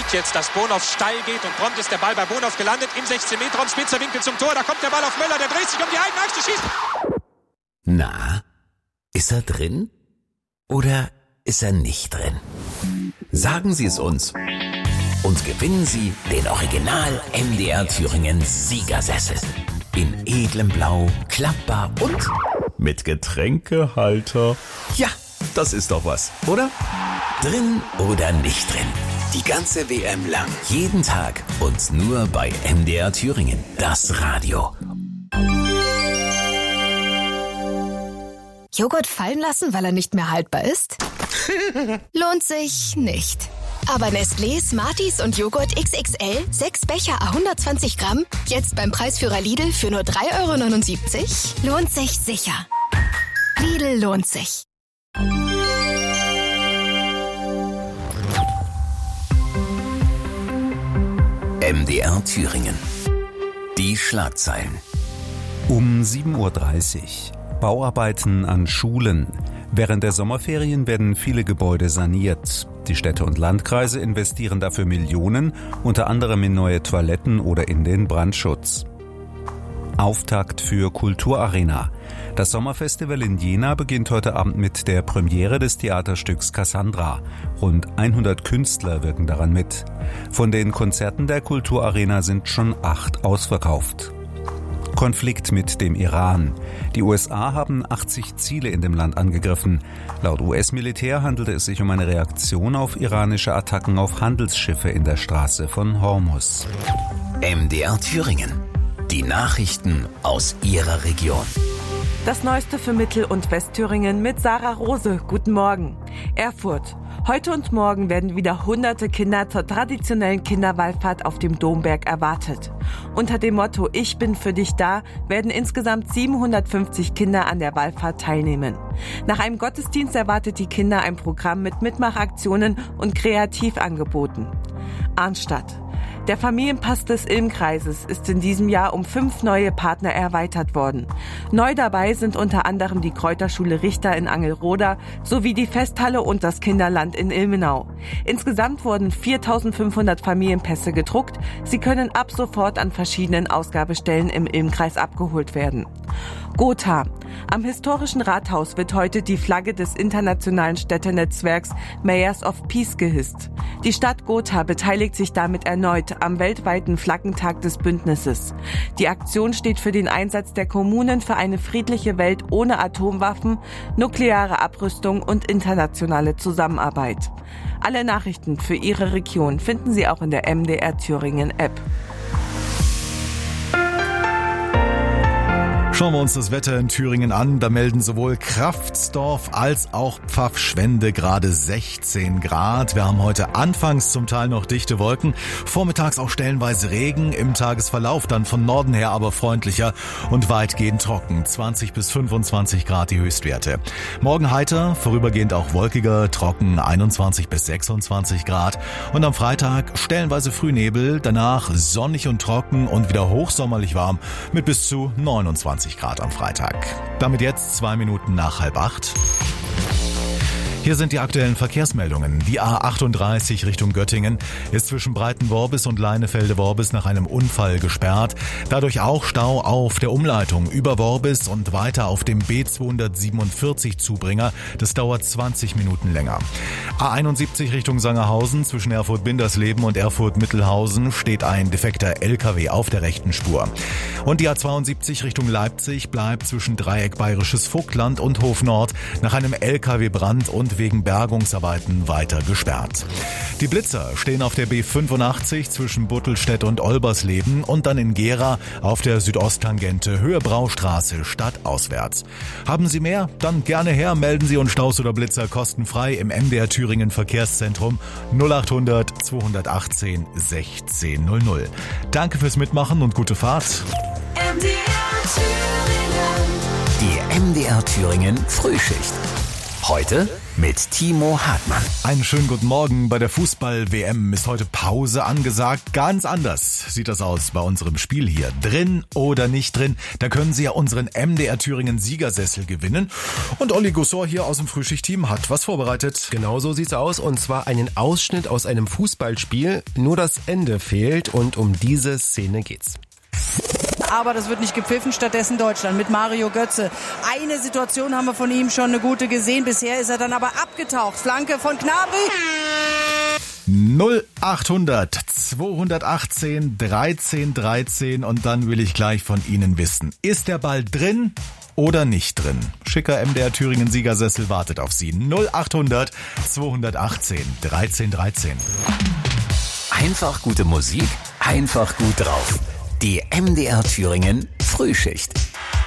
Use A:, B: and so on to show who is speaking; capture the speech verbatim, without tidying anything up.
A: sieht jetzt, dass Bonhoff steil geht und prompt ist der Ball bei Bonhoff gelandet. Im sechzehn Meter Raum, spitzer Winkel zum Tor. Da kommt der Ball auf Möller, der dreht sich um die eigene Achse, schießt.
B: Na, ist er drin? Oder ist er nicht drin? Sagen Sie es uns. Und gewinnen Sie den Original M D R Thüringen Siegersessel. In edlem Blau, klappbar und mit Getränkehalter. Ja, das ist doch was, oder? Drin oder nicht drin? Die ganze W M lang. Jeden Tag und nur bei M D R Thüringen. Das Radio.
C: Joghurt fallen lassen, weil er nicht mehr haltbar ist? Lohnt sich nicht. Aber Nestlé, Smarties und Joghurt X X L, sechs Becher à hundertzwanzig Gramm, jetzt beim Preisführer Lidl für nur drei Euro neunundsiebzig, lohnt sich sicher. Lidl lohnt sich.
B: M D R Thüringen. Die Schlagzeilen.
D: Um sieben Uhr dreißig. Bauarbeiten an Schulen. Während der Sommerferien werden viele Gebäude saniert. Die Städte und Landkreise investieren dafür Millionen, unter anderem in neue Toiletten oder in den Brandschutz. Auftakt für Kulturarena. Das Sommerfestival in Jena beginnt heute Abend mit der Premiere des Theaterstücks Cassandra. Rund hundert Künstler wirken daran mit. Von den Konzerten der Kulturarena sind schon acht ausverkauft. Konflikt mit dem Iran. Die U S A haben achtzig Ziele in dem Land angegriffen. Laut U S-Militär handelte es sich um eine Reaktion auf iranische Attacken auf Handelsschiffe in der Straße von Hormuz.
B: M D R Thüringen. Die Nachrichten aus Ihrer Region.
E: Das Neueste für Mittel- und Westthüringen mit Sarah Rose. Guten Morgen. Erfurt. Heute und morgen werden wieder hunderte Kinder zur traditionellen Kinderwallfahrt auf dem Domberg erwartet. Unter dem Motto Ich bin für dich da werden insgesamt siebenhundertfünfzig Kinder an der Wallfahrt teilnehmen. Nach einem Gottesdienst erwartet die Kinder ein Programm mit Mitmachaktionen und Kreativangeboten. Arnstadt. Der Familienpass des Ilmkreises ist in diesem Jahr um fünf neue Partner erweitert worden. Neu dabei sind unter anderem die Kräuterschule Richter in Angelroda sowie die Festhalle und das Kinderland in Ilmenau. Insgesamt wurden viertausendfünfhundert Familienpässe gedruckt. Sie können ab sofort an verschiedenen Ausgabestellen im Ilmkreis abgeholt werden. Gotha. Am historischen Rathaus wird heute die Flagge des internationalen Städtenetzwerks Mayors of Peace gehisst. Die Stadt Gotha beteiligt sich damit erneut am weltweiten Flaggentag des Bündnisses. Die Aktion steht für den Einsatz der Kommunen für eine friedliche Welt ohne Atomwaffen, nukleare Abrüstung und internationale Zusammenarbeit. Alle Nachrichten für Ihre Region finden Sie auch in der M D R Thüringen App.
F: Schauen wir uns das Wetter in Thüringen an. Da melden sowohl Kraftsdorf als auch Pfaffschwende gerade sechzehn Grad. Wir haben heute anfangs zum Teil noch dichte Wolken, vormittags auch stellenweise Regen, im Tagesverlauf dann von Norden her aber freundlicher und weitgehend trocken. zwanzig bis fünfundzwanzig Grad die Höchstwerte. Morgen heiter, vorübergehend auch wolkiger, trocken einundzwanzig bis sechsundzwanzig Grad. Und am Freitag stellenweise Frühnebel, danach sonnig und trocken und wieder hochsommerlich warm mit bis zu neunundzwanzig Grad am Freitag. Damit jetzt zwei Minuten nach halb acht. Hier sind die aktuellen Verkehrsmeldungen. Die A achtunddreißig Richtung Göttingen ist zwischen Breitenworbis und Leinefelde-Worbis nach einem Unfall gesperrt. Dadurch auch Stau auf der Umleitung über Worbis und weiter auf dem B zweihundertsiebenundvierzig Zubringer. Das dauert zwanzig Minuten länger. A einundsiebzig Richtung Sangerhausen zwischen Erfurt-Bindersleben und Erfurt-Mittelhausen steht ein defekter L K W auf der rechten Spur. Und die A zweiundsiebzig Richtung Leipzig bleibt zwischen Dreieck Bayerisches Vogtland und Hof Nord nach einem L K W-Brand und wegen Bergungsarbeiten weiter gesperrt. Die Blitzer stehen auf der B fünfundachtzig zwischen Buttelstedt und Olbersleben und dann in Gera auf der Südosttangente Höhe Braustraße stadtauswärts. Haben Sie mehr? Dann gerne her, melden Sie uns Staus oder Blitzer kostenfrei im M D R Thüringen Verkehrszentrum null achthundert zweihundertachtzehn sechzehn null null. Danke fürs Mitmachen und gute Fahrt.
B: M D R Thüringen. Die M D R Thüringen Frühschicht. Heute mit Timo Hartmann.
F: Einen schönen guten Morgen. Bei der Fußball-W M ist heute Pause angesagt. Ganz anders sieht das aus bei unserem Spiel hier. Drin oder nicht drin, da können Sie ja unseren M D R Thüringen Siegersessel gewinnen. Und Olli Gussor hier aus dem Frühschichtteam hat was vorbereitet.
G: Genau so sieht's aus, und zwar einen Ausschnitt aus einem Fußballspiel. Nur das Ende fehlt, und um diese Szene geht's.
H: Aber das wird nicht gepfiffen, stattdessen Deutschland mit Mario Götze. Eine Situation haben wir von ihm schon eine gute gesehen. Bisher ist er dann aber abgetaucht. Flanke von Gnabry.
F: null achthundert zweihundertachtzehn dreizehn dreizehn und dann will ich gleich von Ihnen wissen, ist der Ball drin oder nicht drin? Schicker M D R Thüringen Siegersessel wartet auf Sie. null achthundert zweihundertachtzehn dreizehn dreizehn.
B: Einfach gute Musik, einfach gut drauf. Die M D R Thüringen Frühschicht.